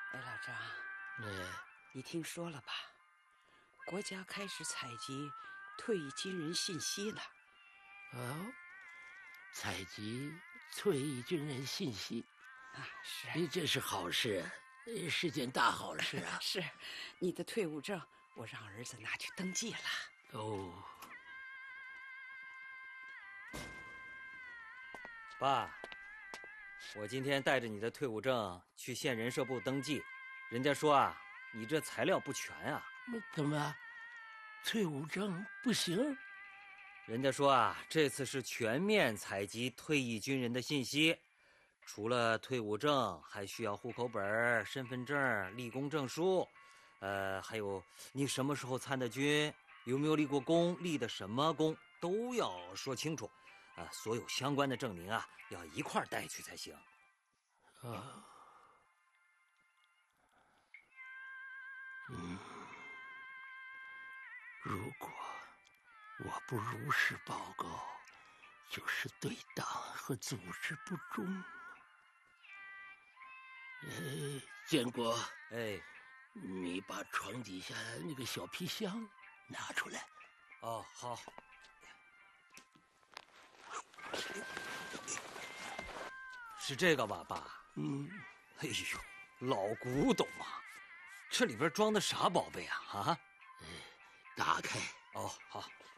哎，老张，你听说了吧？国家开始采集退役军人信息了。 哦，采集退役军人信息啊，是， 这是好事，是件大好事啊！ 是，你的退伍证我让儿子拿去登记了。 哦， 爸，我今天带着你的退伍证去县人社部登记，人家说啊，你这材料不全啊。 怎么，退伍证不行？ 人家说啊，这次是全面采集退役军人的信息，除了退伍证，还需要户口本、身份证、立功证书，还有你什么时候参的军，有没有立过功，立的什么功，都要说清楚。所有相关的证明啊，要一块带去才行。 啊，如果我不如实报告，就是对党和组织不忠。建国，你把床底下那个小皮箱拿出来。 哦，好。是这个吧，爸？哎呦，老古董啊！这里边装的啥宝贝啊？啊？ 打开。 哦，好。